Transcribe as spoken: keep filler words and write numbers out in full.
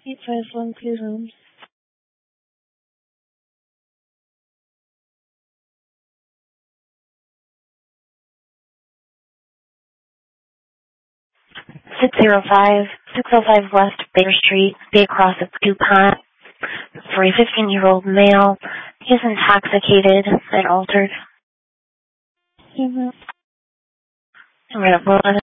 eight five one two rooms. six oh five, six oh five West Baker Street, Bay Cross of DuPont, for a fifteen-year-old male. He is intoxicated and altered. Mm-hmm. I'm going to